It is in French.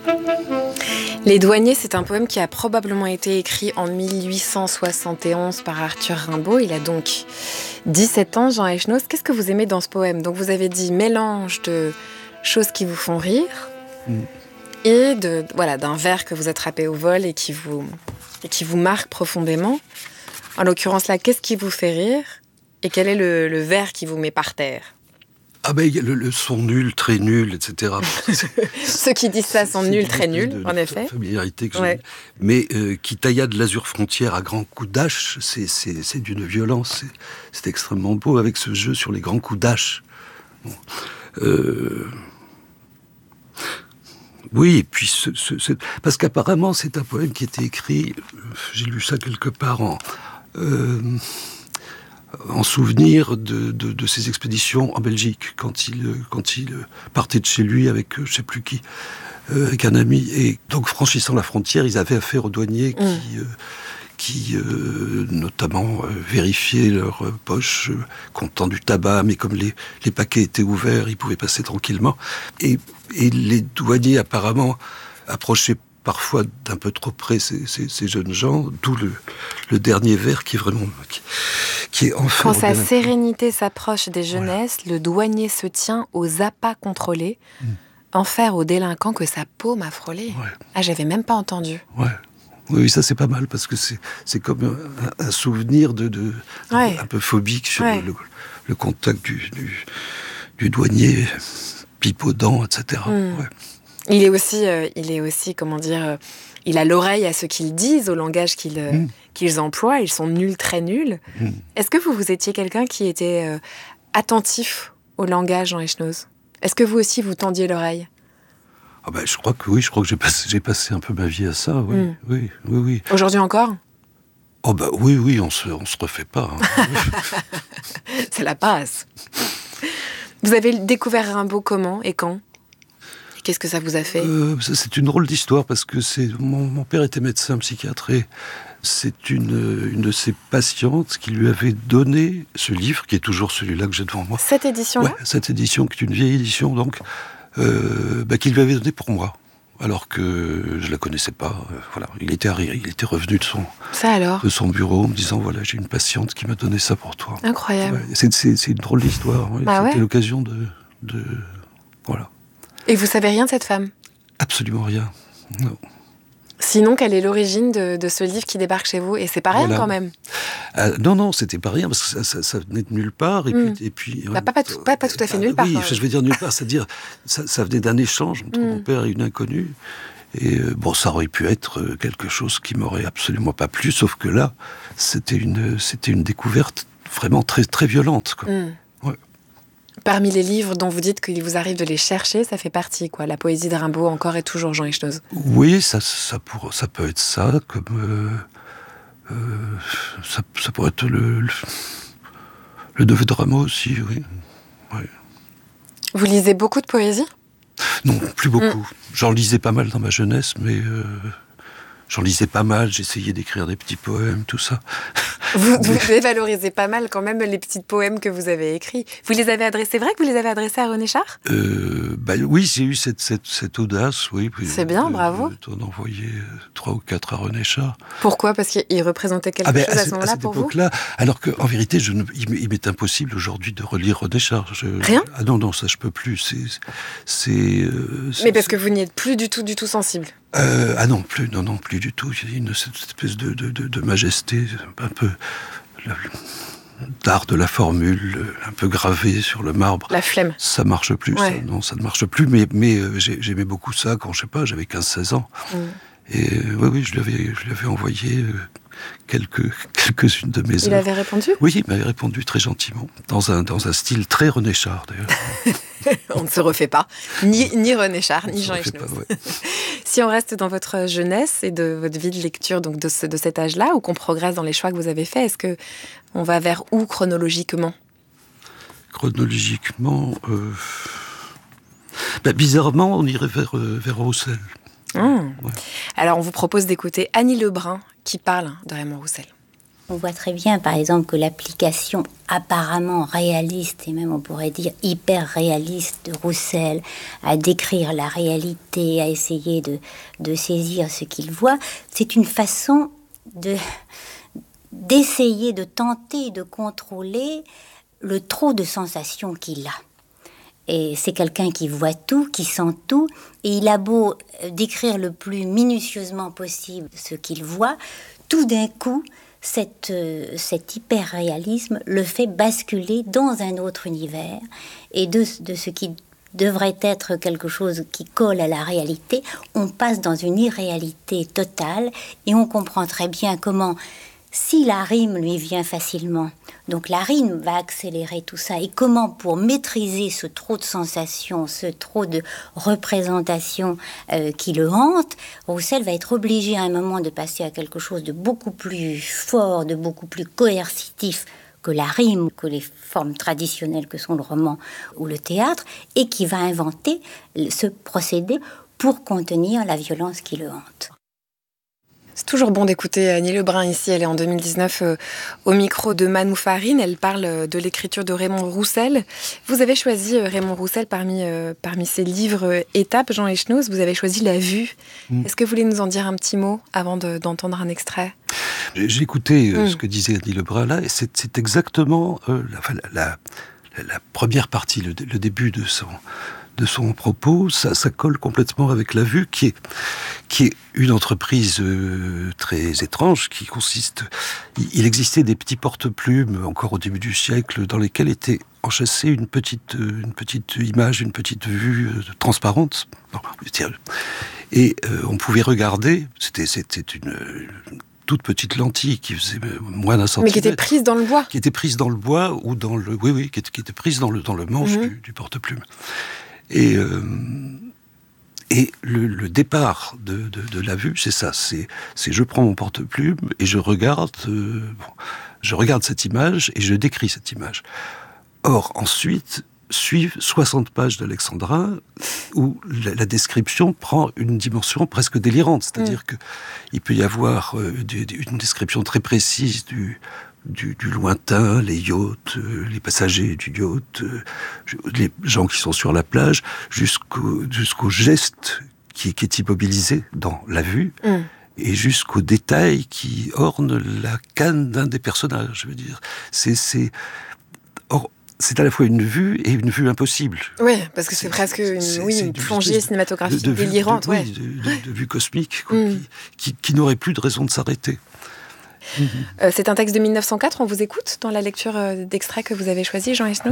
Les Douaniers, c'est un poème qui a probablement été écrit en 1871 par Arthur Rimbaud. Il a donc 17 ans, Jean Echenoz. Qu'est-ce que vous aimez dans ce poème? Donc vous avez dit mélange de choses qui vous font rire et d'un vers que vous attrapez au vol et qui vous marque profondément. En l'occurrence là, qu'est-ce qui vous fait rire et quel est le vers qui vous met par terre? Ah ben, le son nul, très nul, etc. Ceux qui disent ça sont nuls, très nuls, en effet. Familiarité que j'ai. Mais qui tailla de l'azur frontière à grands coups d'hache, c'est d'une violence. C'est extrêmement beau avec ce jeu sur les grands coups d'hache. Bon. Oui, et puis parce qu'apparemment c'est un poème qui était écrit, j'ai lu ça quelque part en souvenir de ses expéditions en Belgique, quand il partait de chez lui avec je sais plus qui, avec un ami, et donc franchissant la frontière, ils avaient affaire aux douaniers qui notamment vérifiaient leurs poches contenant du tabac, mais comme les paquets étaient ouverts, ils pouvaient passer tranquillement. Et les douaniers apparemment approchaient parfois d'un peu trop près ces jeunes gens, d'où le dernier vers qui est vraiment... Qui est enfin... Quand sa sérénité s'approche des jeunesses, le douanier se tient aux appâts contrôlés, enfer aux délinquants que sa paume a frôlé. Ouais. Ah, j'avais même pas entendu. Ouais. Oui, ça c'est pas mal, parce que c'est comme un souvenir un peu phobique sur le contact du douanier, pipe aux dents, etc. Ouais. Il est aussi, comment dire, il a l'oreille à ce qu'ils disent, au langage qu'ils emploient. Ils sont nuls, très nuls. Est-ce que vous étiez quelqu'un qui était attentif au langage, Jean Echenoz? Est-ce que vous aussi, vous tendiez l'oreille? Ah ben, je crois que oui, j'ai passé un peu ma vie à ça, oui. Oui. Aujourd'hui encore? Oh ben oui, on se refait pas. Hein. C'est la base. Vous avez découvert Rimbaud comment et quand? Qu'est-ce que ça vous a fait? C'est une drôle d'histoire, parce que mon père était médecin psychiatre, et c'est une de ses patientes qui lui avait donné ce livre, qui est toujours celui-là que j'ai devant moi. Cette édition-là? Ouais, cette édition, qui est une vieille édition, donc, qu'il lui avait donné pour moi, alors que je la connaissais pas. Voilà, il était revenu de son bureau en me disant, voilà, j'ai une patiente qui m'a donné ça pour toi. Incroyable. Ouais, c'est une drôle d'histoire. Ouais. C'était l'occasion de voilà. Et vous savez rien de cette femme? Absolument rien, non. Sinon, quelle est l'origine de ce livre qui débarque chez vous? Et c'est pas rien quand même. Non, c'était pas rien, parce que ça venait de nulle part. Et puis pas tout à fait nulle part. Oui, je veux dire nulle part, c'est-à-dire ça venait d'un échange entre mon père et une inconnue. Et ça aurait pu être quelque chose qui m'aurait absolument pas plu, sauf que là, c'était une découverte vraiment très, très violente, quoi. Parmi les livres dont vous dites qu'il vous arrive de les chercher, ça fait partie, quoi. La poésie de Rimbaud, encore et toujours, Jean Echenoz. Oui, ça peut être ça, comme ça pourrait être le neveu de Rameau aussi, oui. Ouais. Vous lisez beaucoup de poésie? Non, plus beaucoup. J'en lisais pas mal dans ma jeunesse, mais j'en lisais pas mal, j'essayais d'écrire des petits poèmes, tout ça. Vous dévalorisez pas mal quand même les petits poèmes que vous avez écrits. Vous les avez adressés, c'est vrai que vous les avez adressés à René Char? Oui, j'ai eu cette audace, oui. C'est bien, bravo. D'en envoyer 3 ou 4 à René Char. Pourquoi? Parce qu'il représentait quelque chose à ce moment-là pour vous? À cette époque-là, alors qu'en vérité, il m'est impossible aujourd'hui de relire René Char. Rien? Ah non, ça je peux plus. Mais parce que vous n'y êtes plus du tout sensible. Non, plus du tout. Il y a cette espèce de majesté, un peu d'art de la formule, un peu gravé sur le marbre. La flemme. Ça marche plus, ouais. Ça ne marche plus, mais j'aimais beaucoup ça quand, je sais pas, j'avais 15-16 ans. Et oui, je lui avais envoyé quelques-unes de mes œuvres. Il avait répondu? Oui, il m'avait répondu très gentiment, dans un style très René Char, d'ailleurs. On ne se refait pas, ni René Char, ni Jean Echenoz. Si on reste dans votre jeunesse et de votre vie de lecture, donc de cet âge-là, ou qu'on progresse dans les choix que vous avez faits, est-ce que on va vers où chronologiquement? Chronologiquement, bizarrement, on irait vers Roussel. Ouais. Alors, on vous propose d'écouter Annie Lebrun qui parle de Raymond Roussel. On voit très bien, par exemple, que l'application apparemment réaliste, et même on pourrait dire hyper réaliste de Roussel, à décrire la réalité, à essayer de saisir ce qu'il voit, c'est une façon d'essayer de tenter de contrôler le trop de sensations qu'il a. Et c'est quelqu'un qui voit tout, qui sent tout, et il a beau décrire le plus minutieusement possible ce qu'il voit, tout d'un coup, cet hyper-réalisme le fait basculer dans un autre univers, et de ce qui devrait être quelque chose qui colle à la réalité, on passe dans une irréalité totale, et on comprend très bien comment, si la rime lui vient facilement, donc la rime va accélérer tout ça, et comment pour maîtriser ce trop de sensations, ce trop de représentations qui le hantent, Roussel va être obligé à un moment de passer à quelque chose de beaucoup plus fort, de beaucoup plus coercitif que la rime, que les formes traditionnelles que sont le roman ou le théâtre, et qui va inventer ce procédé pour contenir la violence qui le hante. C'est toujours bon d'écouter Annie Lebrun ici. Elle est en 2019 au micro de Manou Farine. Elle parle de l'écriture de Raymond Roussel. Vous avez choisi Raymond Roussel parmi ses livres étapes, Jean Echenoz. Vous avez choisi La Vue. Est-ce que vous voulez nous en dire un petit mot avant d'entendre un extrait ? J'ai écouté ce que disait Annie Lebrun là, et c'est exactement la première partie, le début de son propos, ça colle complètement avec La Vue, qui est une entreprise très étrange, qui consiste... Il existait des petits porte-plumes, encore au début du siècle, dans lesquels était enchâssée une petite image, une petite vue transparente. Et on pouvait regarder, c'était une toute petite lentille qui faisait moins d'un centimètre. Mais qui était prise dans le bois. Qui était prise dans le bois, ou dans le... Oui, qui était prise dans le manche du porte-plume. Et le départ de La Vue, c'est ça, c'est je prends mon porte-plume et je regarde cette image et je décris cette image. Or, ensuite, suivent 60 pages d'Alexandrin où la description prend une dimension presque délirante, c'est-à-dire qu'il peut y avoir une description très précise du lointain, les yachts, les passagers du yacht, les gens qui sont sur la plage, jusqu'au geste qui est immobilisé dans La Vue, et jusqu'au détail qui orne la canne d'un des personnages. Je veux dire, c'est à la fois une vue et une vue impossible. Oui, parce que c'est presque une plongée cinématographique délirante. De vue cosmique, quoi, qui n'aurait plus de raison de s'arrêter. C'est un texte de 1904, on vous écoute dans la lecture d'extrait que vous avez choisi, Jean Echenoz ?